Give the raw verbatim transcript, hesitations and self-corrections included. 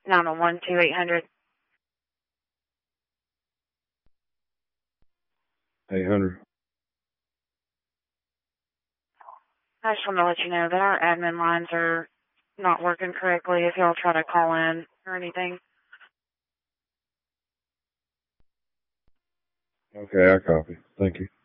nine one one, two eight hundred. eight hundred. I just want to let you know that our admin lines are not working correctly if y'all try to call in or anything. Okay, I copy. Thank you.